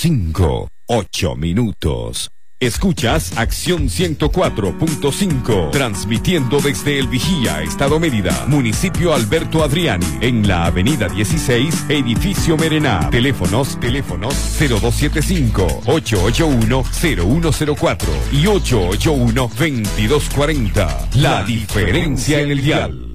5, 8 minutos. Escuchas Acción 104.5, transmitiendo desde El Vigía, Estado Mérida, municipio Alberto Adriani, en la avenida 16, edificio Merená. Teléfonos 0275-881-0104 y 881-2240. La diferencia en el dial.